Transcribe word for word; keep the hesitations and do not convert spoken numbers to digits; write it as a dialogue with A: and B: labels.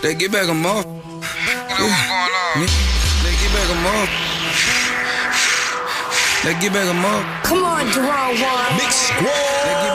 A: They get back a month. Yeah. They get back a month. They get back a month.
B: Come on, Jerome One.
C: Mix Squad.